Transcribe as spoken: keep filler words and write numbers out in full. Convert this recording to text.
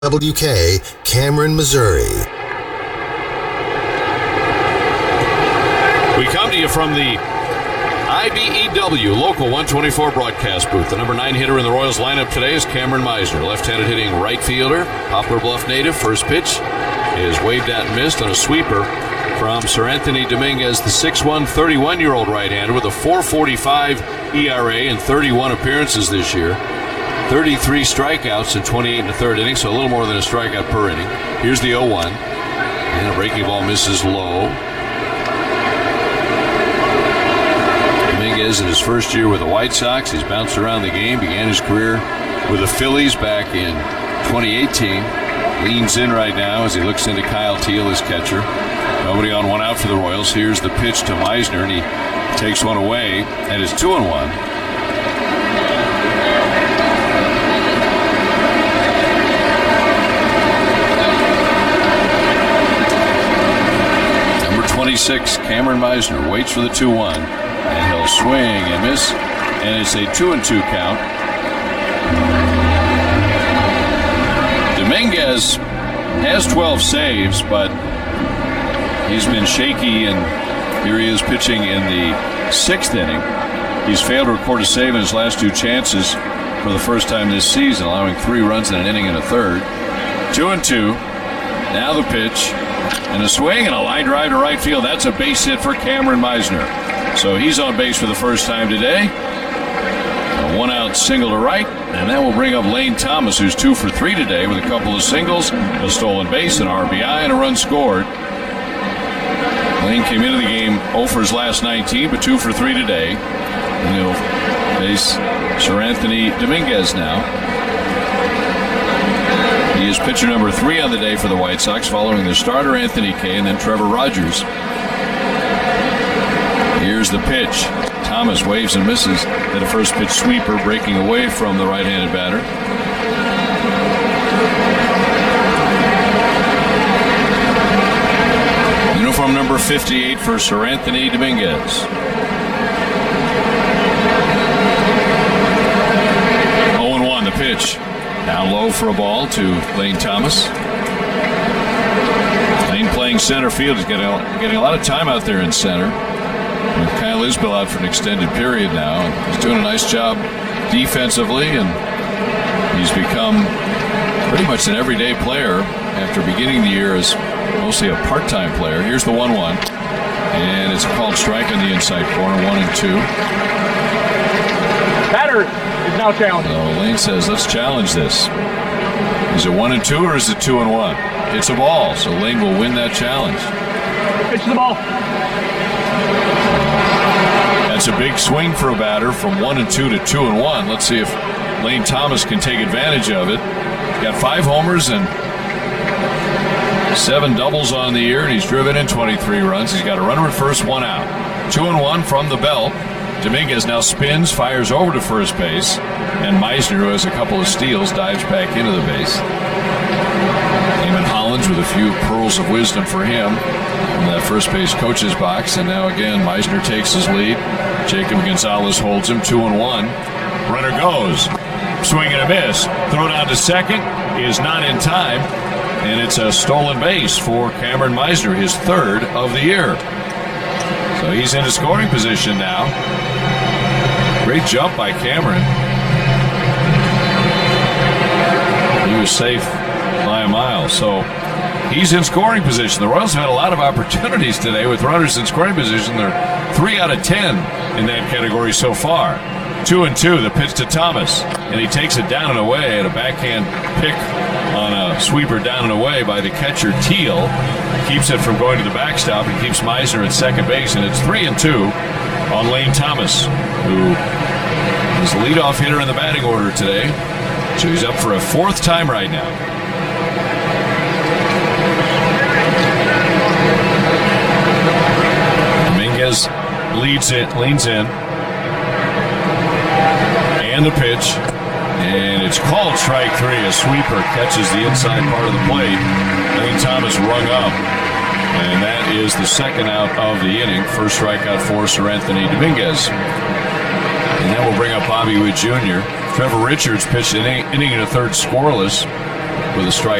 W K, Cameron, Missouri. We come to you from the I B E W Local one twenty-four broadcast booth. The number nine hitter in the Royals lineup today is Cameron Meisner, left-handed hitting right fielder, Poplar Bluff native. First pitch is waved at and missed on a sweeper from Sir Anthony Dominguez, the six one, thirty-one-year-old right-hander with a four forty-five E R A and thirty-one appearances this year. thirty-three strikeouts in twenty-eight and a third innings, so a little more than a strikeout per inning. Here's the oh one. And a breaking ball misses low. Dominguez in his first year with the White Sox. He's bounced around the game. Began his career with the Phillies back in twenty eighteen. Leans in right now as he looks into Kyle Teel, his catcher. Nobody on, one out for the Royals. Here's the pitch to Meisner, and he takes one away, and it's two and one. twenty-six, Cameron Meisner waits for the two one, and he'll swing and miss, and it's a two and two count. Dominguez has twelve saves, but he's been shaky, and here he is pitching in the sixth inning. He's failed to record a save in his last two chances for the first time this season, allowing three runs in an inning and a third. Two and two. Now the pitch. And a swing and a line drive to right field. That's a base hit for Cameron Meisner. So he's on base for the first time today. A one-out single to right, and that will bring up Lane Thomas, who's two for three today with a couple of singles, a stolen base, an R B I, and a run scored. Lane came into the game oh for his last nineteen, but two for three today. And he'll face Sir Anthony Dominguez now. He is pitcher number three on the day for the White Sox, following their starter Anthony Kay and then Trevor Rogers. Here's the pitch. Thomas waves and misses at a first pitch sweeper, breaking away from the right-handed batter. Uniform number fifty-eight for Sir Anthony Dominguez. oh and one, the pitch. Down low for a ball to Lane Thomas. Lane playing center field. He's getting a, getting a lot of time out there in center. With Kyle Isbell out for an extended period now. He's doing a nice job defensively, and he's become pretty much an everyday player after beginning the year as mostly a part-time player. Here's the one one. And it's a called strike on the inside corner, one and two. Batter is now challenged. So Lane says, let's challenge this. Is it one and two or is it two and one? It's a ball, so Lane will win that challenge. Pitch the ball. That's a big swing for a batter from one and two to two and one. Let's see if Lane Thomas can take advantage of it. He's got five homers and seven doubles on the year, and he's driven in twenty-three runs. He's got a runner at first, one out. Two and one from the belt. Dominguez now spins, fires over to first base, and Meisner, who has a couple of steals, dives back into the base. Eamon Hollins with a few pearls of wisdom for him in that first base coach's box, and now again Meisner takes his lead. Jacob Gonzalez holds him, two and one. Runner goes, swing and a miss. Throw down to second is not in time, and it's a stolen base for Cameron Meisner, his third of the year. So he's in a scoring position now. Great jump by Cameron. He was safe by a mile. So he's in scoring position. The Royals have had a lot of opportunities today with runners in scoring position. They're three out of ten in that category so far. Two and two, the pitch to Thomas. And he takes it down and away at a backhand pick on a sweeper down and away by the catcher Teel. Keeps it from going to the backstop and keeps Meisner at second base. And it's three and two on Lane Thomas, who is the leadoff hitter in the batting order today. So he's up for a fourth time right now. Dominguez leads it, leans in. And the pitch. And it's called strike three. A sweeper catches the inside part of the plate. Lane Thomas rung up. And that is the second out of the inning. First strikeout for Sir Anthony Dominguez. And that will bring up Bobby Witt Junior Trevor Richards pitched an inning and a third scoreless. with a strike.